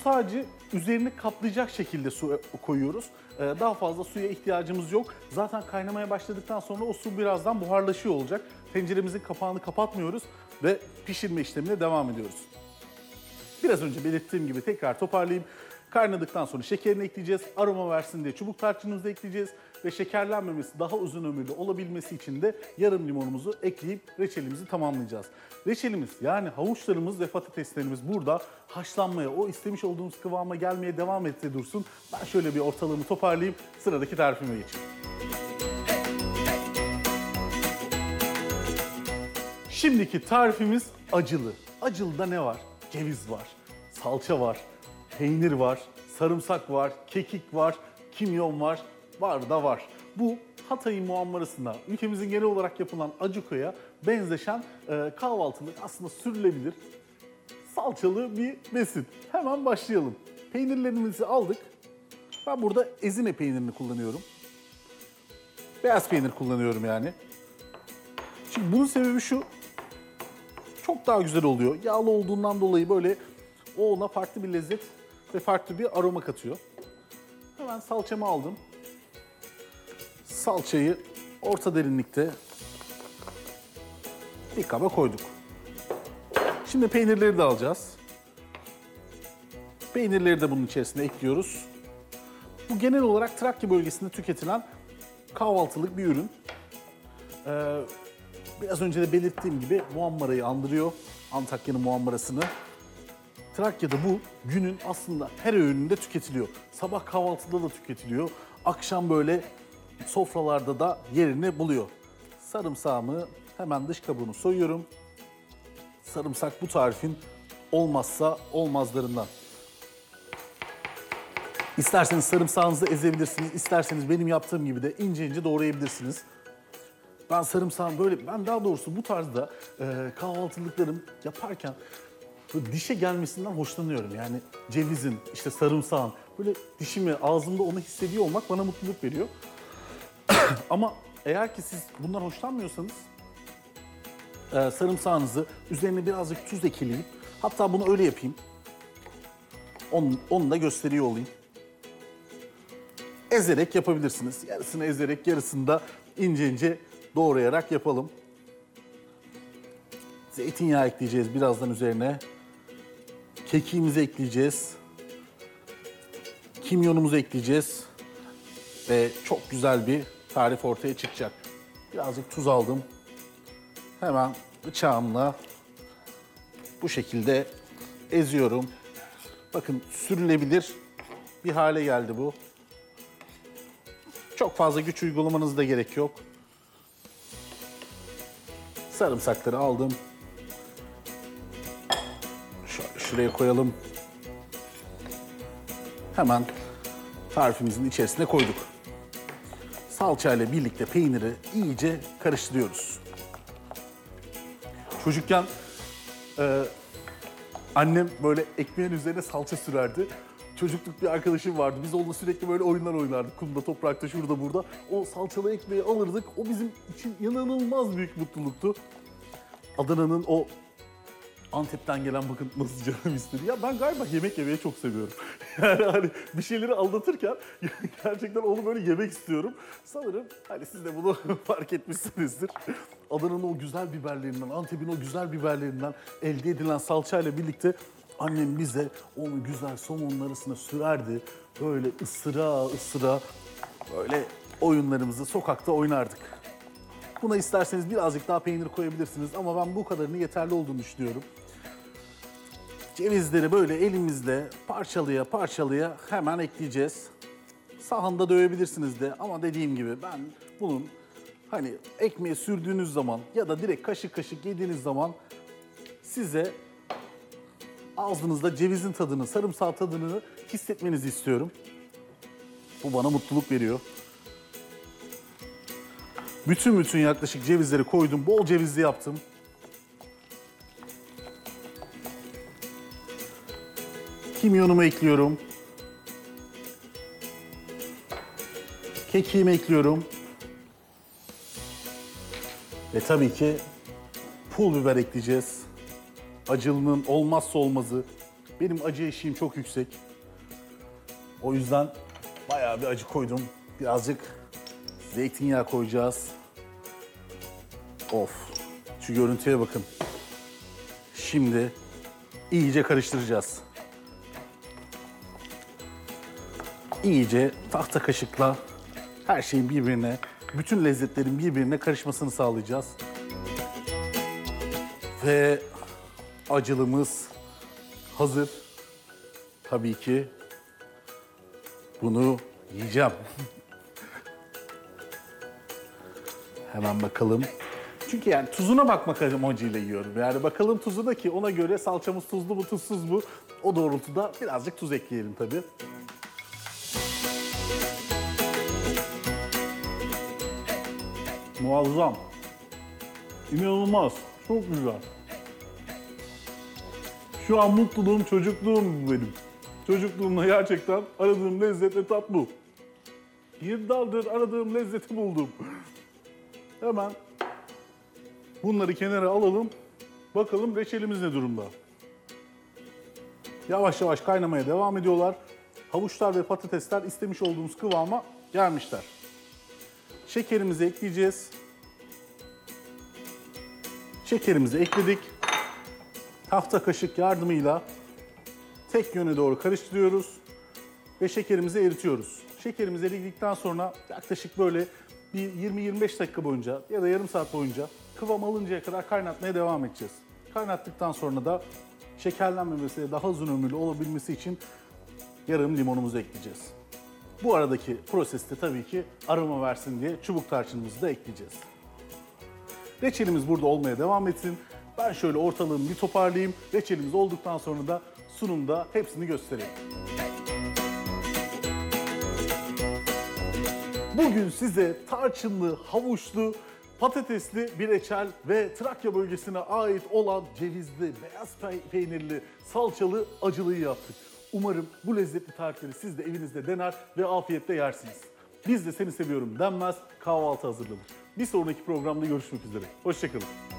sadece üzerini kaplayacak şekilde su koyuyoruz. Daha fazla suya ihtiyacımız yok. Zaten kaynamaya başladıktan sonra o su birazdan buharlaşıyor olacak. Tenceremizin kapağını kapatmıyoruz ve pişirme işlemine devam ediyoruz. Biraz önce belirttiğim gibi tekrar toparlayayım. Kaynadıktan sonra şekerini ekleyeceğiz. Aroma versin diye çubuk tarçınımızı ekleyeceğiz. Ve şekerlenmemesi, daha uzun ömürlü olabilmesi için de yarım limonumuzu ekleyip reçelimizi tamamlayacağız. Reçelimiz yani havuçlarımız ve patateslerimiz burada haşlanmaya, o istemiş olduğumuz kıvama gelmeye devam etse dursun. Ben şöyle bir ortalığımı toparlayayım, sıradaki tarifime geçeyim. Şimdiki tarifimiz acılı. Acılıda ne var? Ceviz var, salça var, peynir var, sarımsak var, kekik var, kimyon var, var da var. Bu Hatay'ın muammarasına, ülkemizin genel olarak yapılan acukoya benzeşen kahvaltılık aslında sürülebilir salçalı bir besin. Hemen başlayalım. Peynirlerimizi aldık. Ben burada Ezine peynirini kullanıyorum. Beyaz peynir kullanıyorum yani. Şimdi bunun sebebi şu. Çok daha güzel oluyor. Yağlı olduğundan dolayı böyle o ona farklı bir lezzet ve farklı bir aroma katıyor. Hemen salçamı aldım. Salçayı orta derinlikte bir kaba koyduk. Şimdi peynirleri de alacağız. Peynirleri de bunun içerisine ekliyoruz. Bu genel olarak Trakya bölgesinde tüketilen kahvaltılık bir ürün. Biraz önce de belirttiğim gibi muammarayı andırıyor. Antakya'nın muammarasını. Trakya'da bu günün aslında her öğününde tüketiliyor. Sabah kahvaltıda da tüketiliyor. Akşam böyle sofralarda da yerini buluyor. Sarımsağımı hemen dış kabuğunu soyuyorum. Sarımsak bu tarifin olmazsa olmazlarından. İsterseniz sarımsağınızı ezebilirsiniz. İsterseniz benim yaptığım gibi de ince ince doğrayabilirsiniz. Ben sarımsağım ben daha doğrusu bu tarzda kahvaltılıklarım yaparken böyle dişe gelmesinden hoşlanıyorum. Yani cevizin, işte sarımsağın böyle dişimi, ağzımda onu hissediyor olmak bana mutluluk veriyor. Ama eğer ki siz bundan hoşlanmıyorsanız sarımsağınızı üzerine birazcık tuz ekleyip hatta bunu öyle yapayım. Onu da gösteriyor olayım. Ezerek yapabilirsiniz. Yarısını ezerek, yarısını da ince ince doğrayarak yapalım. Zeytinyağı ekleyeceğiz birazdan üzerine. Kekiğimizi ekleyeceğiz. Kimyonumuzu ekleyeceğiz. Ve çok güzel bir tarif ortaya çıkacak. Birazcık tuz aldım. Hemen bıçağımla bu şekilde eziyorum. Bakın sürülebilir bir hale geldi bu. Çok fazla güç uygulamanıza da gerek yok. Sarımsakları aldım. Şöyle şuraya koyalım. Hemen tarifimizin içerisine koyduk. Salça ile birlikte peyniri iyice karıştırıyoruz. Çocukken annem böyle ekmeğin üzerine salça sürerdi. Çocukluk bir arkadaşım vardı. Biz onunla sürekli böyle oyunlar oynardık. Kumda, toprakta, şurada, burada. O salçalı ekmeği alırdık. O bizim için inanılmaz büyük mutluluktu. Adana'nın o Antep'ten gelen bakın nasıl canım istedi. Ya ben galiba yemek yemeyi çok seviyorum. Yani hani bir şeyleri anlatırken gerçekten onu böyle yemek istiyorum. Sanırım hani siz de bunu fark etmişsinizdir. Adana'nın o güzel biberlerinden, Antep'in o güzel biberlerinden elde edilen salçayla birlikte annem bize onu güzel somonun arasına sürerdi. Böyle ısıra ısıra böyle oyunlarımızı sokakta oynardık. Buna isterseniz birazcık daha peynir koyabilirsiniz ama ben bu kadarını yeterli olduğunu düşünüyorum. Cevizleri böyle elimizle parçalıya parçalıya hemen ekleyeceğiz. Sahanda dövebilirsiniz de ama dediğim gibi ben bunun hani ekmeğe sürdüğünüz zaman ya da direkt kaşık kaşık yediğiniz zaman size ağzınızda cevizin tadını, sarımsak tadını hissetmenizi istiyorum. Bu bana mutluluk veriyor. Bütün yaklaşık cevizleri koydum. Bol cevizli yaptım. Kimyonumu ekliyorum. Kekiğimi ekliyorum. Ve tabii ki pul biber ekleyeceğiz. Acılının olmazsa olmazı. Benim acı eşiğim çok yüksek. O yüzden bayağı bir acı koydum. Birazcık zeytinyağı koyacağız. Of, şu görüntüye bakın. Şimdi iyice karıştıracağız. İyice tahta kaşıkla her şeyin birbirine, bütün lezzetlerin birbirine karışmasını sağlayacağız. Ve acılımız hazır. Tabii ki bunu yiyeceğim. Hemen bakalım. Çünkü yani tuzuna bakmak amacıyla yiyorum. Yani bakalım tuzuna ki ona göre salçamız tuzlu mu tuzsuz mu? O doğrultuda birazcık tuz ekleyelim tabii. Muazzam. İnanılmaz. Çok güzel. Şu an mutluluğum, çocukluğum benim. Çocukluğumda gerçekten aradığım lezzet ve tat bu. Yıllardır aradığım lezzeti buldum. Hemen bunları kenara alalım. Bakalım reçelimiz ne durumda? Yavaş yavaş kaynamaya devam ediyorlar. Havuçlar ve patatesler istemiş olduğumuz kıvama gelmişler. Şekerimizi ekleyeceğiz. Şekerimizi ekledik. Tahta kaşık yardımıyla tek yöne doğru karıştırıyoruz ve şekerimizi eritiyoruz. Şekerimiz eridikten sonra yaklaşık böyle bir 20-25 dakika boyunca ya da yarım saat boyunca kıvam alıncaya kadar kaynatmaya devam edeceğiz. Kaynattıktan sonra da şekerlenmemesi ve daha uzun ömürlü olabilmesi için yarım limonumuzu ekleyeceğiz. Bu aradaki proseste tabii ki aroma versin diye çubuk tarçınımızı da ekleyeceğiz. Reçelimiz burada olmaya devam etsin. Ben şöyle ortalığımı bir toparlayayım. Reçelimiz olduktan sonra da sunumda hepsini göstereyim. Bugün size tarçınlı, havuçlu, patatesli bir reçel ve Trakya bölgesine ait olan cevizli, beyaz peynirli, salçalı acılıyı yaptık. Umarım bu lezzetli tarifleri siz de evinizde dener ve afiyetle yersiniz. Biz de Seni Seviyorum denmez, kahvaltı hazırlanır. Bir sonraki programda görüşmek üzere. Hoşça kalın.